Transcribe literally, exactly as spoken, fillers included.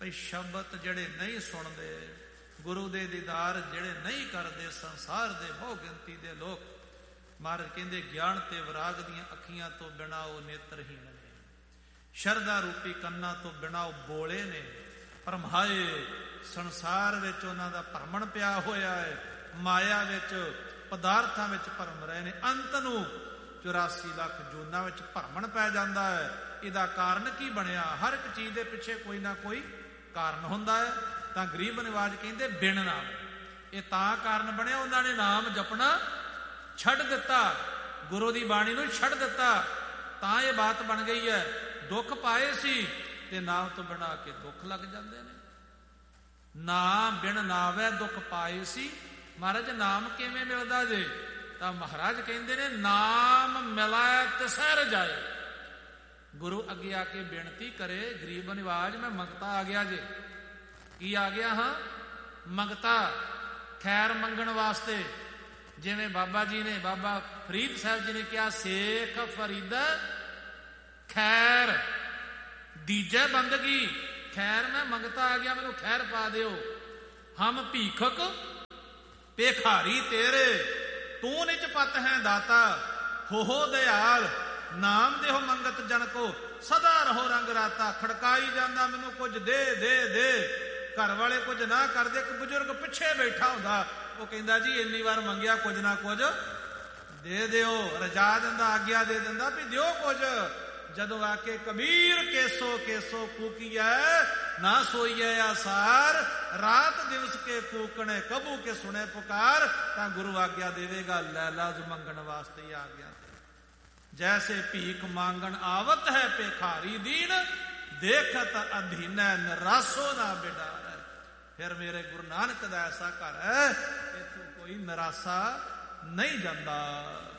ਭਈ ਸ਼ਬਦ ਜਿਹੜੇ ਨਹੀਂ ਸੁਣਦੇ, ਗੁਰੂ ਦੇ ਦੀਦਾਰ ਜਿਹੜੇ ਨਹੀਂ ਕਰਦੇ, ਸੰਸਾਰ ਦੇ ਬਹੁ ਗਿਣਤੀ ਦੇ ਲੋਕ, ਮਹਾਰਾਜ ਕਹਿੰਦੇ ਗਿਆਨ ਤੇ ਵਿਰਾਗ ਦੀਆਂ ਅੱਖੀਆਂ ਤੋਂ ਬਿਨਾਂ ਉਹ ਨੇਤਰਹੀਣ ਨੇ, ਸ਼ਰਧਾ ਰੂਪੀ ਕੰਨਾਂ ਤੋਂ ਬਿਨਾਂ ਉਹ ਬੋਲੇ ਨੇ। ਭਰਮਾਏ ਸੰਸਾਰ ਵਿੱਚ ਉਹਨਾਂ ਦਾ ਭਰਮਣ ਪਿਆ ਹੋਇਆ ਹੈ, ਮਾਇਆ ਵਿੱਚ, ਪਦਾਰਥਾਂ ਵਿੱਚ ਭਰਮ ਰਹੇ ਨੇ। ਅੰਤ ਨੂੰ ਚੁਰਾਸੀ ਲੱਖ ਜੂਨਾਂ ਵਿੱਚ ਭਰਮਣ ਪੈ ਜਾਂਦਾ ਹੈ। ਇਹਦਾ ਕਾਰਨ ਕੀ ਬਣਿਆ? ਹਰ ਇੱਕ ਚੀਜ਼ ਦੇ ਪਿੱਛੇ ਕੋਈ ਨਾ ਕੋਈ ਕਾਰਨ ਹੁੰਦਾ ਹੈ। ਤਾਂ ਗਰੀਬ ਨਿਵਾਜ ਕਹਿੰਦੇ ਬਿਨ ਨਾਮ, ਇਹ ਤਾਂ ਕਾਰਨ ਬਣਿਆ ਉਹਨਾਂ ਨੇ ਨਾਮ ਜਪਣਾ ਛੱਡ ਦਿੱਤਾ, ਗੁਰੂ ਦੀ ਬਾਣੀ ਨੂੰ ਛੱਡ ਦਿੱਤਾ, ਤਾਂ ਇਹ ਬਾਤ ਬਣ ਗਈ ਹੈ। ਦੁੱਖ ਪਾਏ ਸੀ ਤੇ ਨਾਮ ਤੋਂ ਬਿਨਾਂ ਕੇ ਦੁੱਖ ਲੱਗ ਜਾਂਦੇ ਨੇ। ਨਾਮ ਬਿਨ ਨਾਵੈ ਦੁੱਖ ਪਾਏ ਸੀ। ਮਹਾਰਾਜ ਨਾਮ ਕਿਵੇਂ ਮਿਲਦਾ ਜੇ? ਤਾਂ ਮਹਾਰਾਜ ਕਹਿੰਦੇ ਨੇ ਨਾਮ ਮਿਲਾਇ ਤਿਸੈ ਰਜਾਏ। ਗੁਰੂ ਅੱਗੇ ਆ ਕੇ ਬੇਨਤੀ ਕਰੇ, ਗਰੀਬ ਨਿਵਾਜ ਮੈਂ ਮੰਗਤਾ ਆ ਗਿਆ ਜੇ। ਕੀ ਆ ਗਿਆ? ਹਾਂ, ਮੰਗਤਾ, ਖੈਰ ਮੰਗਣ ਵਾਸਤੇ। ਜਿਵੇਂ ਬਾਬਾ ਜੀ ਨੇ, ਬਾਬਾ ਫਰੀਦ ਸਾਹਿਬ ਜੀ ਨੇ ਕਿਹਾ, ਸੇਖ ਫਰੀਦਾ ਖੈਰ ਦੀਜੈ ਬੰਦਗੀ। ਖੈਰ ਮੈਂ ਮੰਗਤਾ ਆ ਗਿਆ, ਮੈਨੂੰ ਖੈਰ ਪਾ ਦਿਓ। ਹਮ ਭੀਖਕ ਭੇਖਾਰੀ ਤੇਰੇ, ਤੂੰ ਨਿਜ ਪਤ ਹੈ ਦਾਤਾ, ਹੋ ਦਿਆਲ ਨਾਮ ਦੇਹੋ ਮੰਗਤ ਜਨ ਕੋ, ਸਦਾ ਰਹੋ ਰੰਗ ਰਾਤਾ। ਖੜਕਾਈ ਜਾਂਦਾ, ਮੈਨੂੰ ਕੁਝ ਦੇ ਦੇ ਦੇ। ਘਰ ਵਾਲੇ ਕੁਝ ਨਾ ਕਰਦੇ, ਇੱਕ ਬਜ਼ੁਰਗ ਪਿੱਛੇ ਬੈਠਾ ਹੁੰਦਾ, ਉਹ ਕਹਿੰਦਾ ਜੀ ਇੰਨੀ ਵਾਰ ਮੰਗਿਆ, ਕੁਝ ਨਾ ਕੁਝ ਦੇ ਦਿਓ। ਰਜਾ ਦਿੰਦਾ, ਆਗਿਆ ਦੇ ਦਿੰਦਾ ਵੀ ਦਿਓ ਕੁਝ। ਜਦੋਂ ਆ ਕੇ ਕਬੀਰ ਕੇਸੋ ਕੇਸੋ ਕੂਕੀਐ, ਨਾ ਸੋਈਐ ਆਸਾਰ, ਰਾਤ ਦਿਵਸ ਕੇ ਕੂਕਣੇ ਕਬੂ ਕੇ ਸੁਣੇ ਪੁਕਾਰ। ਤਾਂ ਗੁਰੂ ਆਗਿਆ ਦੇਵੇਗਾ, ਲੈ ਲਾਜ ਮੰਗਣ ਵਾਸਤੇ ਆ ਗਿਆ। ਜੈਸੇ ਭੀਖ ਮੰਗਣ ਆਵਤ ਹੈ ਭੇਖਾਰੀ ਦੀਨ, ਦੇਖਤ ਅਧੀਨੈ ਨਿਰਾਸੋ ਨਾ ਬਿਡਾਰ। ਫਿਰ ਮੇਰੇ ਗੁਰੂ ਨਾਨਕ ਦਾ ਐਸਾ ਘਰ ਹੈ, ਇੱਥੋਂ ਕੋਈ ਨਿਰਾਸਾ ਨਹੀਂ ਜਾਂਦਾ।